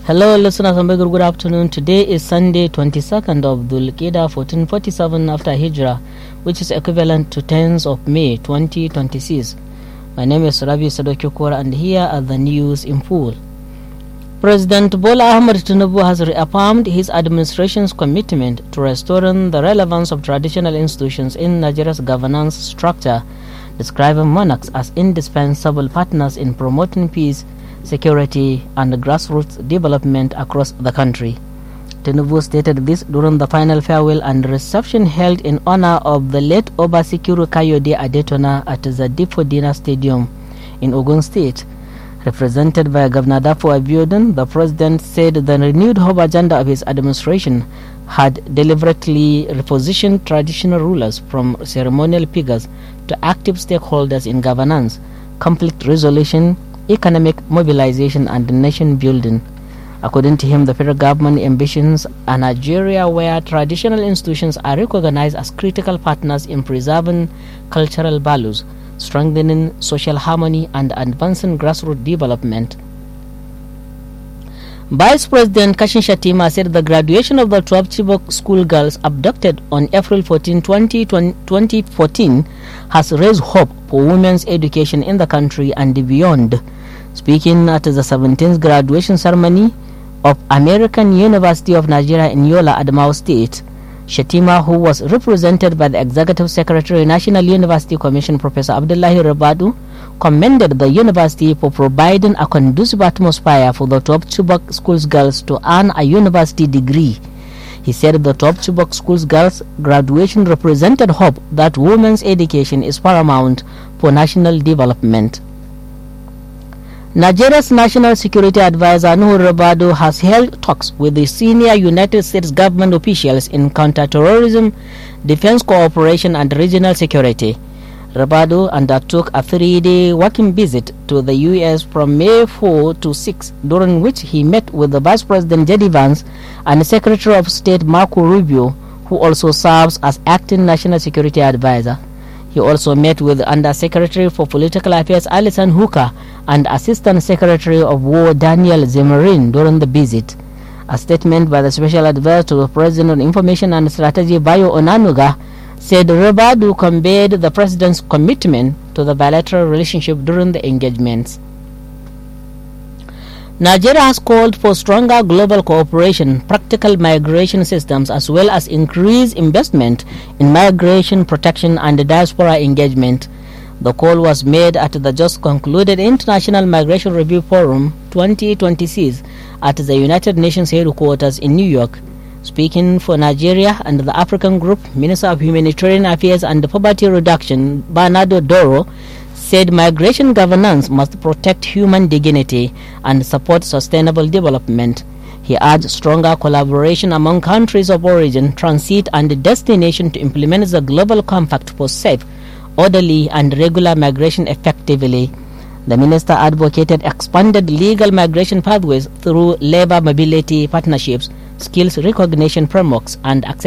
Hello listeners, and very good afternoon. Today is Sunday 22nd of Dhul Qa'dah 1447 after Hijrah, which is equivalent to 10th of May 2026. My name is Rabi Sadokyokora and here are the news in full. President Bola Ahmed Tinubu has reaffirmed his administration's commitment to restoring the relevance of traditional institutions in Nigeria's governance structure, describing monarchs as indispensable partners in promoting peace, security and grassroots development across the country. Tinubu stated this during the final farewell and reception held in honor of the late Oba Sikiru Kayode Adetona at the Difodina Stadium in Ogun State. Represented by Governor Dafo Abiodun, the president said the renewed hope agenda of his administration had deliberately repositioned traditional rulers from ceremonial figures to active stakeholders in governance, conflict resolution, economic mobilization and nation building. According to him, the federal government ambitions a Nigeria where traditional institutions are recognized as critical partners in preserving cultural values, strengthening social harmony and advancing grassroots development. Vice President Kashim Shettima said the graduation of the 12 Chibok schoolgirls abducted on April 14, 2014 has raised hope for women's education in the country and beyond. Speaking at the 17th graduation ceremony of American University of Nigeria in Yola, Adamawa State, Shettima, who was represented by the Executive Secretary, National University Commission, Professor Abdullahi Rabadu, commended the university for providing a conducive atmosphere for the 12 Chibok schools girls to earn a university degree. He said the 12 Chibok schools girls graduation represented hope that women's education is paramount for national development. Nigeria's National Security Advisor Nuhu Rabadu has held talks with the senior United States government officials in counter-terrorism, defense cooperation and regional security. Rabadu undertook a 3-day working visit to the U.S. from May 4 to 6, during which he met with the Vice President J.D. Vance and Secretary of State Marco Rubio, who also serves as acting National Security Advisor. He also met with Undersecretary for Political Affairs Alison Hooker and Assistant Secretary of War Daniel Zemarin during the visit. A statement by the Special Advisor to the President on Information and Strategy, Bayo Onanuga, said Rabadu conveyed the President's commitment to the bilateral relationship during the engagements. Nigeria has called for stronger global cooperation, practical migration systems, as well as increased investment in migration protection and diaspora engagement. The call was made at the just concluded International Migration Review Forum 2026 at the United Nations headquarters in New York. Speaking for Nigeria and the African Group, Minister of Humanitarian Affairs and Poverty Reduction, Bernardo Doro, said migration governance must protect human dignity and support sustainable development. He urged stronger collaboration among countries of origin, transit and destination to implement the Global Compact for safe, orderly and regular migration effectively. The minister advocated expanded legal migration pathways through labor mobility partnerships, skills recognition frameworks and access